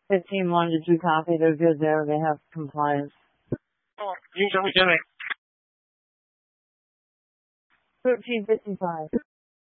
15-1 to 2 copy. They're good there. They have compliance. Oh, you can tell me. 1355.